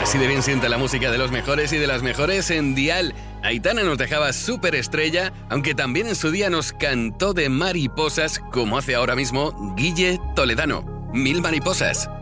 Así de bien sienta la música de los mejores y de las mejores en Dial. Aitana nos dejaba superestrella, aunque también en su día nos cantó de mariposas, como hace ahora mismo Guille Toledano. Mil mariposas.